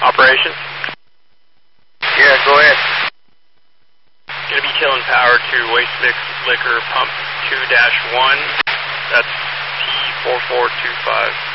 Operation? Yeah, go ahead. Going to be killing power to Waste Mix Liquor Pump 2-1. That's P4425.